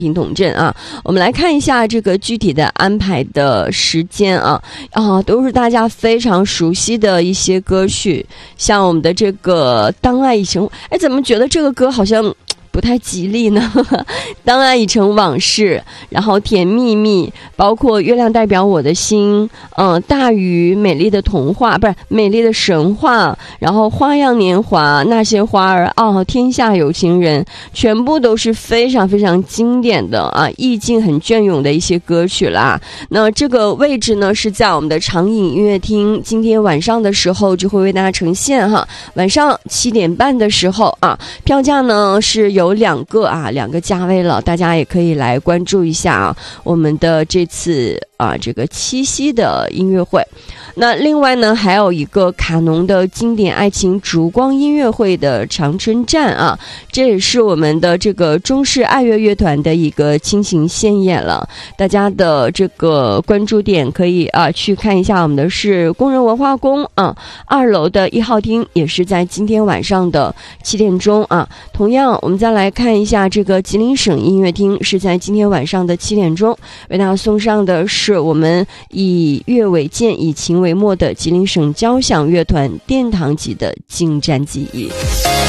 平统镇啊。我们来看一下这个具体的安排的时间啊，都是大家非常熟悉的一些歌曲，像我们的这个当爱已成，怎么觉得这个歌好像不太吉利呢？当爱已成往事，然后甜蜜蜜，包括月亮代表我的心，大鱼，美丽的童话，不是美丽的神话，然后花样年华，那些花儿，天下有情人，全部都是非常非常经典的啊，意境很隽永的一些歌曲啦。那这个位置呢是在我们的长影音乐厅，今天晚上的时候就会为大家呈现哈，晚上7点半的时候啊，票价呢是有2个价位了，大家也可以来关注一下啊，我们的这次这个七夕的音乐会。那另外呢还有一个卡农的经典爱情烛光音乐会的长春站啊，这也是我们的这个中式爱乐乐团的一个倾情献演了，大家的这个关注点可以去看一下我们的是工人文化宫2楼的1号厅，也是在今天晚上的7点钟啊。同样我们再来看一下这个吉林省音乐厅，是在今天晚上的7点钟为大家送上的是我们以乐为鉴以情为墨的吉林省交响乐团殿堂级的精湛技艺。